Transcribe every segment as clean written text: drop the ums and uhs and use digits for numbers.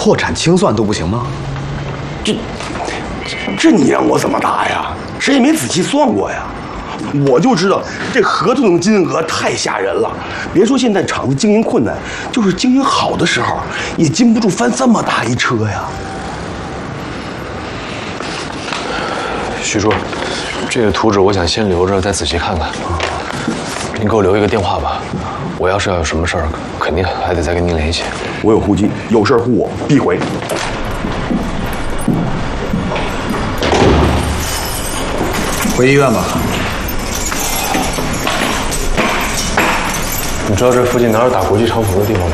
破产清算都不行吗？ 这你让我怎么答呀？谁也没仔细算过呀。我就知道这合同的金额太吓人了，别说现在厂子经营困难，就是经营好的时候，也禁不住翻这么大一车呀。 徐叔，这个图纸我想先留着，再仔细看看。您给我留一个电话吧，我要是要有什么事儿，肯定还得再跟您联系。 我有户籍，有事呼我，必回。 回医院吧。 你知道这附近哪有打国际长途的地方吗？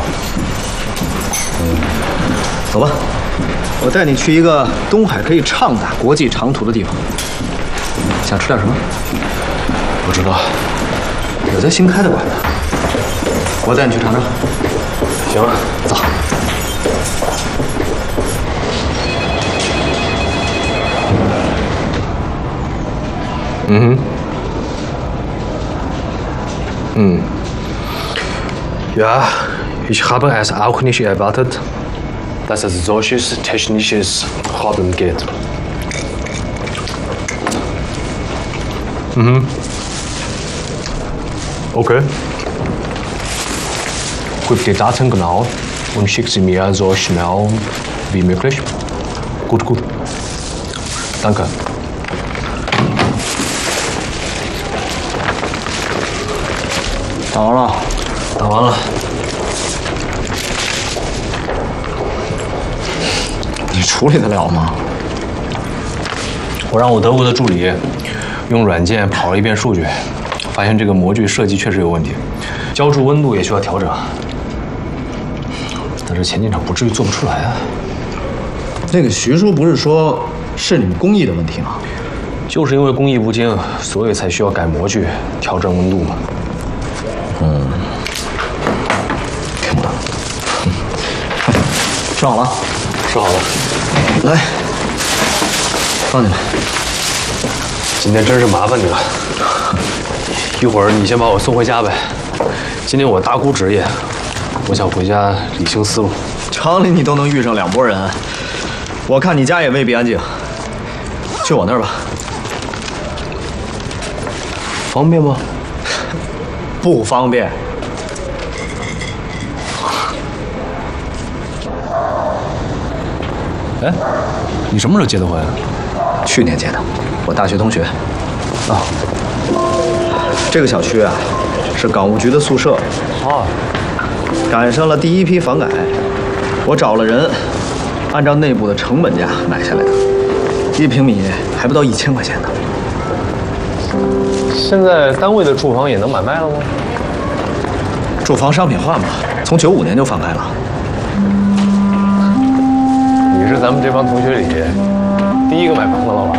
走吧，我带你去一个东海可以畅打国际长途的地方。想吃点什么？ 不知道。 有在新开的馆子，我带你去尝尝。 行啊， 走。 Ja, ich habe es auch nicht erwartet, dass es solches technisches Problem gibt. Okay. Prüf die Daten genau und schick sie mir so schnell wie möglich. Gut. Danke. 打完了。 打完了。 你处理得了吗？ 我让我德国的助理用软件跑了一遍数据，发现这个模具设计确实有问题，浇筑温度也需要调整。但是前进厂不至于做不出来啊。 那个徐叔不是说是你们工艺的问题吗？ 就是因为工艺不精，所以才需要改模具、调整温度嘛。 听不懂。吃好了？ 吃好了。 来，放进来。 今天真是麻烦你了。一会儿你先把我送回家呗。今天我大姑职业，我想回家理清思路。 厂里你都能遇上2拨人，我看你家也未必安静。去我那儿吧。 方便吗？ 不方便。 哎，你什么时候结的婚啊？ 去年结的，我大学同学。啊，这个小区啊，是港务局的宿舍。 哦， 赶上了第一批房改，我找了人，按照内部的成本价买下来的，1平米还不到1000块钱呢。 现在单位的住房也能买卖了吗？ 住房商品化嘛，从95年就放开了。 你是咱们这帮同学里第一个买房的了吧？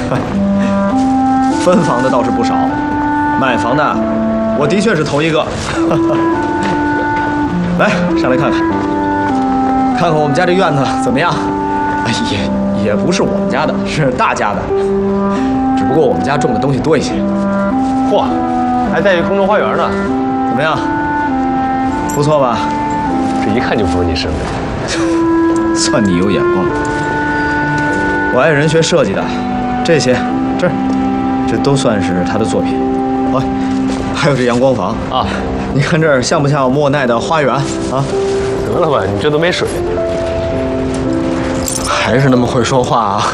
分房的倒是不少，买房的我的确是头一个。来，上来看看，看看我们家这院子怎么样？也不是我们家的，是大家的，只不过我们家种的东西多一些。 嚯，还带一空中花园呢， 怎么样？不错吧？ 这一看就不是你身份。 算你有眼光。我爱人学设计的，这些这都算是他的作品。啊，还有这阳光房啊，你看这儿像不像莫奈的花园啊？ 得了吧，你这都没水。 还是那么会说话啊！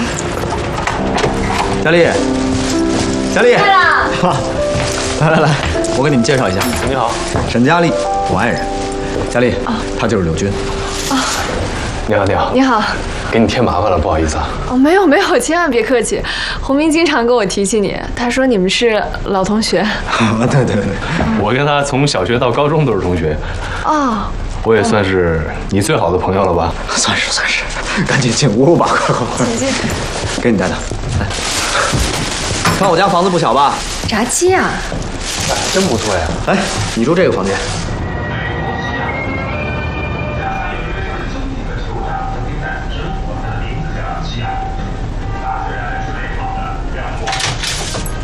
佳丽，来，我给你们介绍一下。 你好， 沈佳丽，我爱人。佳丽，她就是柳军。 你好。 你好， 给你添麻烦了，不好意思啊。 哦，没有，千万别客气。洪明经常跟我提起你，他说你们是老同学。 对， 我跟他从小学到高中都是同学。 哦， 我也算是你最好的朋友了吧？ 算是。赶紧进屋吧，快！ 请进。 给你带的，来。看我家房子不小吧？ 炸鸡啊！ 真不错呀。 哎，你住这个房间。